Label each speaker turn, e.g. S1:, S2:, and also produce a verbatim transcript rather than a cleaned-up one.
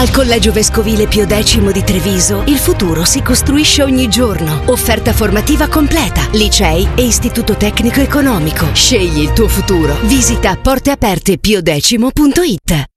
S1: Al Collegio Vescovile Pio X di Treviso, il futuro si costruisce ogni giorno. Offerta formativa completa, licei e istituto tecnico economico. Scegli il tuo futuro. Visita porteaperte pio x punto it.